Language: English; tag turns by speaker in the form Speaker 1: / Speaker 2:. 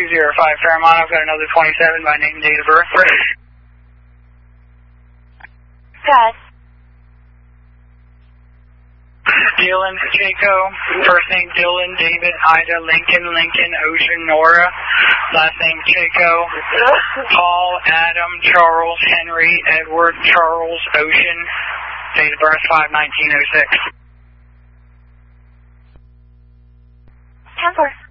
Speaker 1: Fairmont. I've got another 27 by name and date of birth.
Speaker 2: Gus.
Speaker 1: Dylan Pacheco, first name Dylan, David, Ida, Lincoln, Ocean, Nora, last name Pacheco, Paul, Adam, Charles, Henry, Edward, Charles, Ocean, date of birth 5/1906.
Speaker 2: 10-4.